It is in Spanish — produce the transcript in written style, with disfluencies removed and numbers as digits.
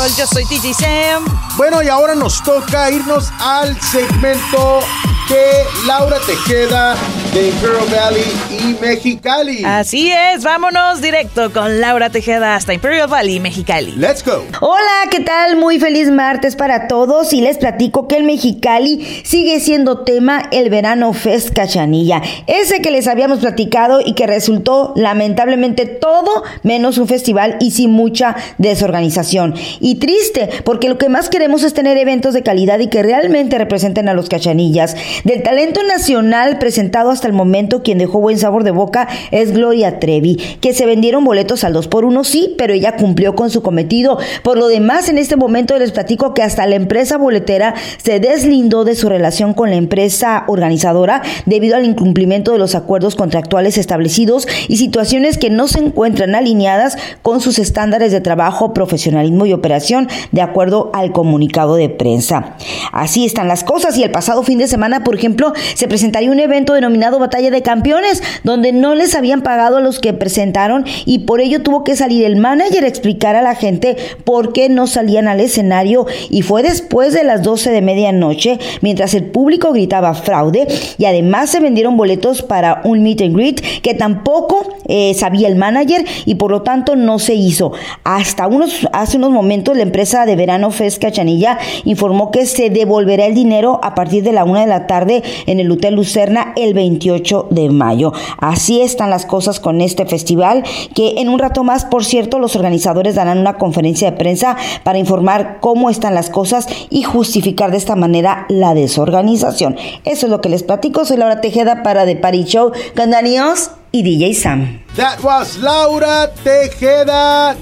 Control. Yo soy DJ Sam. Bueno, y ahora nos toca irnos al segmento de Laura Tejeda de Imperial Valley y Mexicali. Así es, vámonos directo con Laura Tejeda hasta Imperial Valley, Mexicali. Let's go. Hola, ¿qué tal? Muy feliz martes para todos y les platico que en Mexicali sigue siendo tema el Verano Fest Cachanilla, ese que les habíamos platicado y que resultó lamentablemente todo menos un festival y sin mucha desorganización. Y triste, porque lo que más queremos es tener eventos de calidad y que realmente representen a los cachanillas. Del talento nacional presentado hasta el momento, quien dejó buen sabor de boca es Gloria Trevi, que se vendieron boletos al 2x1, sí, pero ella cumplió con su cometido. Por lo demás, en este momento les platico que hasta la empresa boletera se deslindó de su relación con la empresa organizadora debido al incumplimiento de los acuerdos contractuales establecidos y situaciones que no se encuentran alineadas con sus estándares de trabajo, profesionalismo y operación, de acuerdo al comunicado de prensa. Así están las cosas, y el pasado fin de semana, por ejemplo, se presentaría un evento denominado Batalla de Campeones, donde no les habían pagado a los que presentaron y por ello tuvo que salir el manager a explicar a la gente por qué no salían al escenario, y fue después de las 12 de medianoche, mientras el público gritaba fraude, y además se vendieron boletos para un meet and greet que tampoco sabía el manager y por lo tanto no se hizo. Hace unos momentos la empresa de Verano Fest Cachanilla informó que se devolverá el dinero a partir de la 1 de la tarde en el Hotel Lucerna el 28 de mayo. Así están las cosas con este festival, que en un rato más, por cierto, los organizadores darán una conferencia de prensa para informar cómo están las cosas y justificar de esta manera la desorganización. Eso es lo que les platico. Soy Laura Tejeda para The Party Show con Daniels y DJ Sam. That was Laura Tejeda.